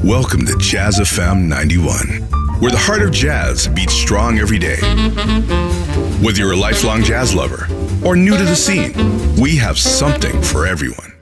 Welcome to Jazz FM 91, where the heart of jazz beats strong every day. Whether you're a lifelong jazz lover or new to the scene, we have something for everyone.